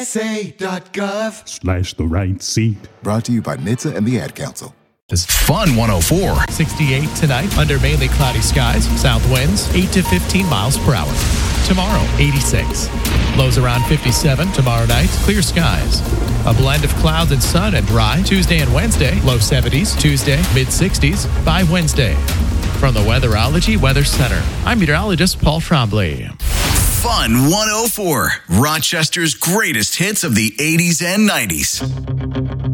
NHSA.gov/the right seat. Brought to you by NHTSA and the Ad Council. This Fun 104. 68 tonight under mainly cloudy skies. South winds 8 to 15 miles per hour. Tomorrow, 86. Lows around 57 tomorrow night. Clear skies. A blend of clouds and sun and dry. Tuesday and Wednesday, low 70s. Tuesday, mid 60s by Wednesday. From the Weatherology Weather Center, I'm meteorologist Paul Trombley. Fun 104. Rochester's greatest hits of the 80s and 90s.